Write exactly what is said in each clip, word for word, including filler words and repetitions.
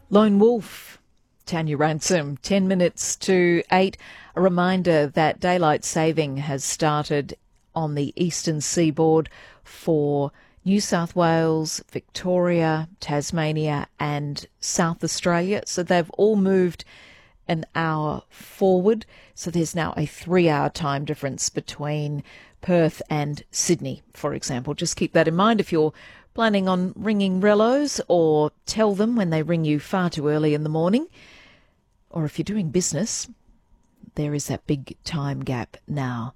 Lone Wolf, Tanya Ransom, ten minutes to eight. A reminder that daylight saving has started on the eastern seaboard for New South Wales, Victoria, Tasmania and South Australia. So they've all moved an hour forward. So there's now a three-hour time difference between Perth and Sydney, for example. Just keep that in mind if you're planning on ringing relos, or tell them when they ring you far too early in the morning. Or if you're doing business, there is that big time gap now.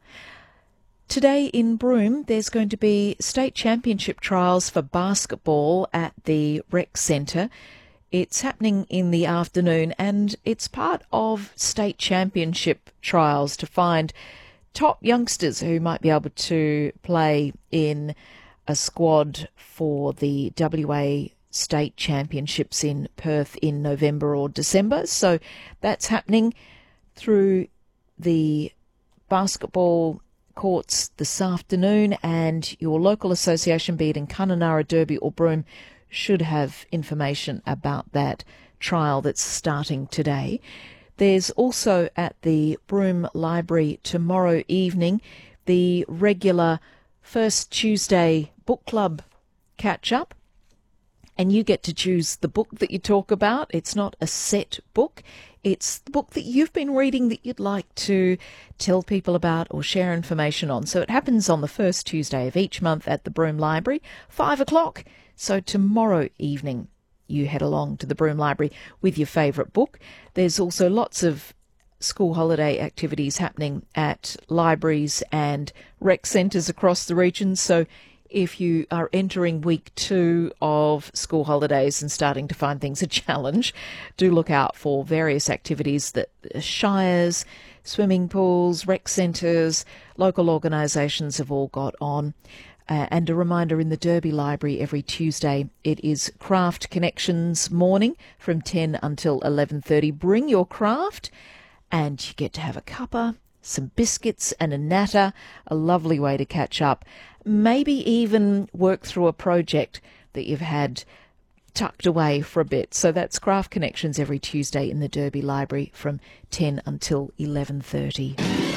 Today in Broome, there's going to be state championship trials for basketball at the rec centre. It's happening in the afternoon, and it's part of state championship trials to find top youngsters who might be able to play in a squad for the W A State Championships in Perth in November or December. So that's happening through the basketball courts this afternoon, and your local association, be it in Kununurra, Derby or Broome, should have information about that trial that's starting today. There's also at the Broome Library tomorrow evening the regular First Tuesday Book Club catch-up, and you get to choose the book that you talk about. It's not a set book. It's the book that you've been reading that you'd like to tell people about or share information on. So it happens on the first Tuesday of each month at the Broome Library, five o'clock. So tomorrow evening, you head along to the Broome Library with your favourite book. There's also lots of school holiday activities happening at libraries and rec centres across the region. So if you are entering week two of school holidays and starting to find things a challenge, do look out for various activities that shires, swimming pools, rec centres, local organisations have all got on. Uh, and a reminder, in the Derby Library every Tuesday, it is Craft Connections morning from ten until eleven thirty. Bring your craft, and you get to have a cuppa, some biscuits and a natter, a lovely way to catch up. Maybe even work through a project that you've had tucked away for a bit. So that's Craft Connections every Tuesday in the Derby Library from ten until eleven thirty.